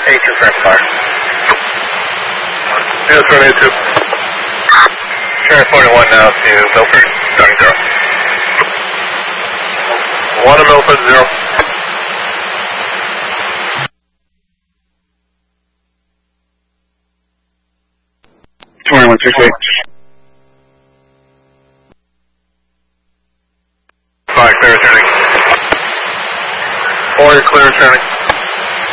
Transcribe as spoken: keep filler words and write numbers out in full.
eight two for fire. Yes, one eight two. Turn forty-one now to Milford, starting zero. One to Milford, zero. twenty-one six eight. Five, clear turning. Four, clear turning.